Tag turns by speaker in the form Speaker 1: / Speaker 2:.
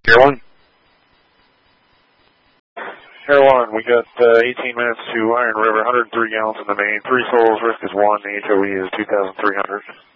Speaker 1: Air 1.
Speaker 2: Air 1, we got 18 minutes to Iron River, 103 gallons in the main, 3 souls, risk is 1, the HOE is 2,300.